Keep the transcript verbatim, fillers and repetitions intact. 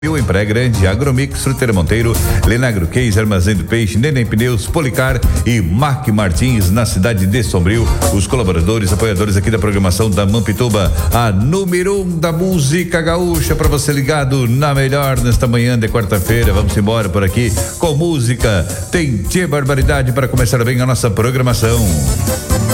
Em Praia Grande, Agromix, Fruteira Monteiro, Lenagro Case, Armazém do Peixe, Neném Pneus, Policar e Mac Martins, na cidade de Sombrio. Os colaboradores, apoiadores aqui da programação da Mampituba, a número um da música gaúcha, para você ligado na melhor nesta manhã de quarta-feira. Vamos embora por aqui com música. Tem Tchê Barbaridade para começar bem a nossa programação.